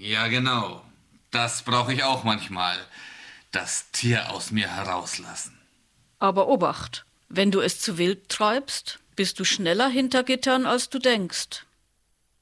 Ja, genau. Das brauche ich auch manchmal. Das Tier aus mir herauslassen. Aber Obacht, wenn du es zu wild treibst, bist du schneller hinter Gittern, als du denkst.